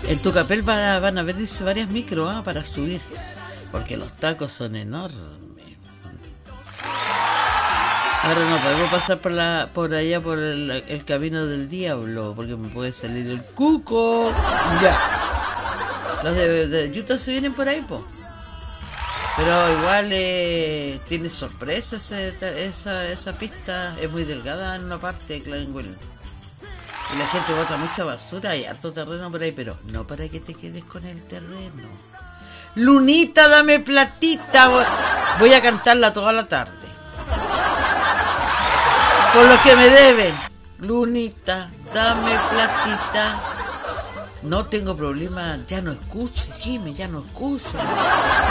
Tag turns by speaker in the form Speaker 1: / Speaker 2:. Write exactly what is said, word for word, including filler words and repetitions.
Speaker 1: En Tucapel va, van a abrirse varias micros ¿eh? Para subir, porque los tacos son enormes. Ahora no podemos pasar por la por allá por el, el camino del diablo, porque me puede salir el cuco. Ya. Los de, de Utah se vienen por ahí, po. Pero igual eh, tiene sorpresa ese, esa esa pista, es muy delgada en una parte de Glenville. Y la gente bota mucha basura, hay harto terreno por ahí, pero no para que te quedes con el terreno. Lunita, dame platita. Voy a cantarla toda la tarde. Por lo que me deben. Lunita, dame platita. No tengo problema, ya no escucho, Jimmy, ya no escucho.